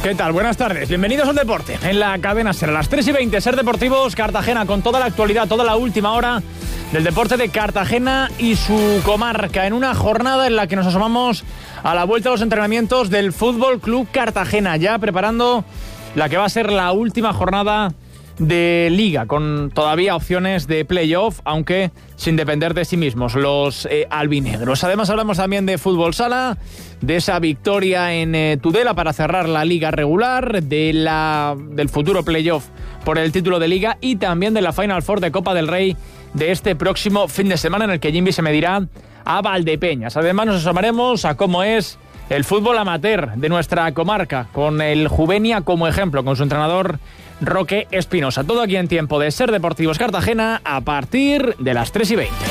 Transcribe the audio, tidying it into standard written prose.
¿Qué tal? Buenas tardes. Bienvenidos al deporte. En la cadena SER, a las 3:20, SER Deportivos Cartagena, con toda la actualidad, toda la última hora del deporte de Cartagena y su comarca, en una jornada en la que nos asomamos a la vuelta a los entrenamientos del Fútbol Club Cartagena, ya preparando la que va a ser la última jornada de Liga, con todavía opciones de playoff, aunque sin depender de sí mismos, los albinegros. Además hablamos también de fútbol sala, de esa victoria en Tudela para cerrar la Liga regular, del futuro playoff por el título de Liga y también de la Final Four de Copa del Rey de este próximo fin de semana, en el que Jimmy se medirá a Valdepeñas. Además nos asomaremos a cómo es el fútbol amateur de nuestra comarca, con el Juvenia como ejemplo, con su entrenador Roque Espinosa. Todo aquí en tiempo de SER Deportivos Cartagena a partir de las 3:20.